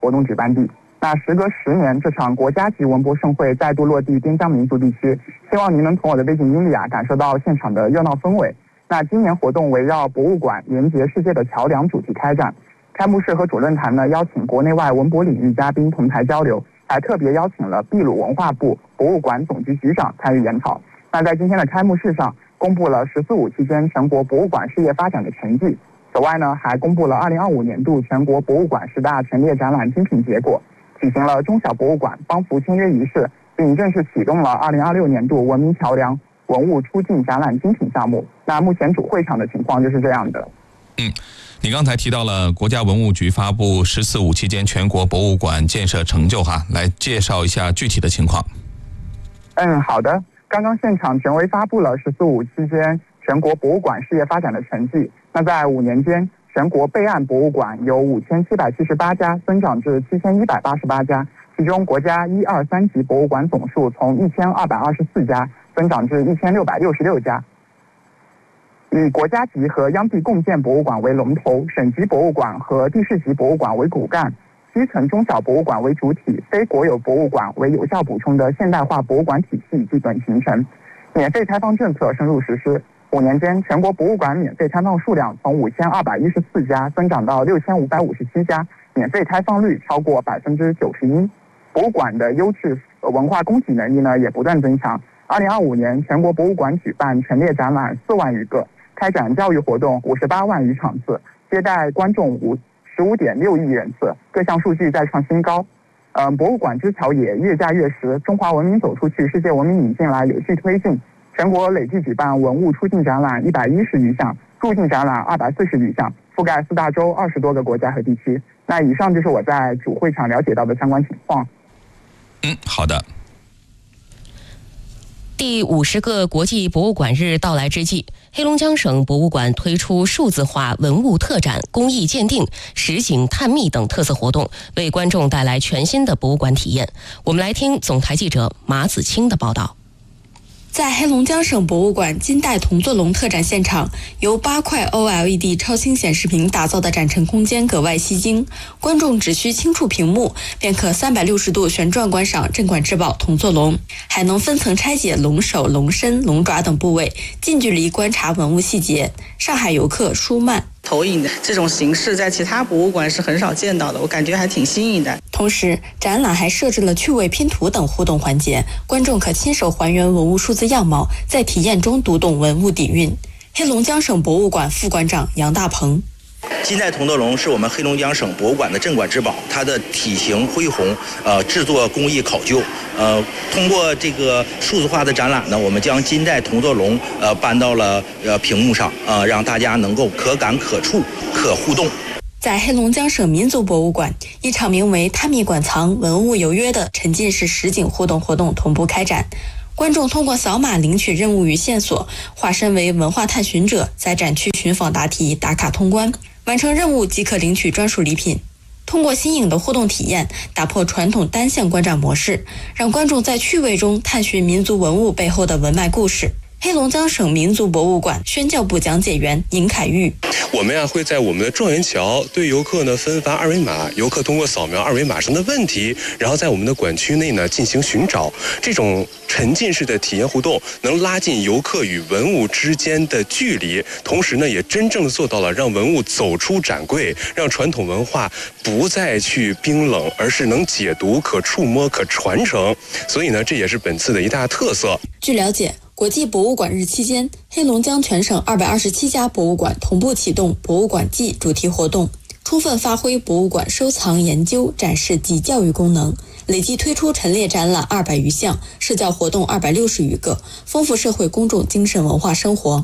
活动举办地。那时隔10年，这场国家级文博盛会再度落地边疆民族地区，希望您能从我的背景音里感受到现场的热闹氛围。那今年活动围绕博物馆连接世界的桥梁主题开展，开幕式和主论坛呢邀请国内外文博领域嘉宾同台交流，还特别邀请了秘鲁文化部博物馆总局局长参与研讨。那在今天的开幕式上，公布了“14·5”期间全国博物馆事业发展的成绩。此外呢，还公布了2025年度全国博物馆10大陈列展览精品结果，举行了中小博物馆帮扶签约仪式，并正式启动了2026年度文明桥梁文物出境展览精品项目。那目前主会场的情况就是这样的。 你刚才提到了国家文物局发布“14·5”期间全国博物馆建设成就来介绍一下具体的情况。 好的。刚刚现场权威发布了“14·5”期间全国博物馆事业发展的成绩。那在5年间，全国备案博物馆由5778家增长至7188家，其中国家1、2、3级博物馆总数从1224家增长至1666家。以国家级和央地共建博物馆为龙头，省级博物馆和地市级博物馆为骨干，基层中小博物馆为主体，非国有博物馆为有效补充的现代化博物馆体系基本形成。免费开放政策深入实施，5年间全国博物馆免费开放数量从5214家增长到6557家，免费开放率超过91%。博物馆的优质文化供给能力呢也不断增强。2025年全国博物馆举办陈列展览4万余个，开展教育活动58万余场次，接待观众15.6亿人次，各项数据再创新高。博物馆之桥也越架越实，中华文明走出去，世界文明引进来有序推进。全国累计举办文物出境展览110余项，入境展览240余项，覆盖4大洲20多个国家和地区。那以上就是我在主会场了解到的相关情况。 好的。 第50个国际博物馆日到来之际，黑龙江省博物馆推出数字化文物特展、工艺鉴定、实景探秘等特色活动，为观众带来全新的博物馆体验。我们来听总台记者马子清的报道。 在黑龙江省博物馆金代铜座龙特展现场，由8块 OLED 超清显示屏打造的展陈空间格外吸睛，观众只需轻触屏幕，便可360度旋转观赏镇馆之宝铜座龙，还能分层拆解龙首、龙身、龙爪等部位，近距离观察文物细节。上海游客舒曼： 投影的这种形式在其他博物馆是很少见到的，我感觉还挺新颖的。 同时，展览还设置了趣味拼图等互动环节，观众可亲手还原文物数字样貌，在体验中读懂文物底蕴。黑龙江省博物馆副馆长杨大鹏： 金代铜座龙是我们黑龙江省博物馆的镇馆之宝，它的体型恢宏，制作工艺考究。通过这个数字化的展览呢，我们将金代铜座龙搬到了屏幕上，让大家能够可感可触可互动。 在黑龙江省民族博物馆，一场名为“探秘馆藏，文物有约”的沉浸式实景互动活动同步开展。观众通过扫码领取任务与线索，化身为文化探寻者，在展区寻访答题、打卡通关，完成任务即可领取专属礼品。通过新颖的互动体验，打破传统单向观展模式，让观众在趣味中探寻民族文物背后的文脉故事。黑龙江省民族博物馆宣教部讲解员尹凯玉： 我们会在我们的状元桥对游客分发二维码，游客通过扫描二维码上的问题，然后在我们的馆区内进行寻找。这种沉浸式的体验互动能拉近游客与文物之间的距离，同时也真正的做到了让文物走出展柜，让传统文化不再去冰冷，而是能解读、可触摸、可传承。所以这也是本次的一大特色。 据了解，国际博物馆日期间，黑龙江全省227家博物馆同步启动博物馆季主题活动，充分发挥博物馆收藏、研究、展示及教育功能，累计推出陈列展览200余项，社教活动260余个，丰富社会公众精神文化生活。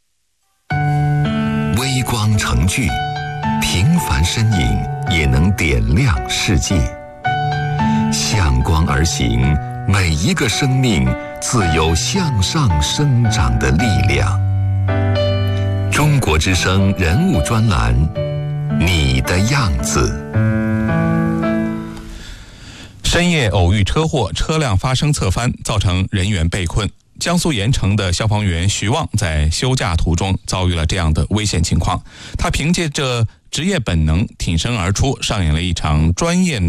微光成炬，平凡身影也能点亮世界。向光而行，每一个生命自有向上生长的力量。中国之声人物专栏，你的样子。 深夜偶遇车祸，车辆发生侧翻，造成人员被困。江苏盐城的消防员徐旺在休假途中遭遇了这样的危险情况，他凭借着职业本能挺身而出，上演了一场专业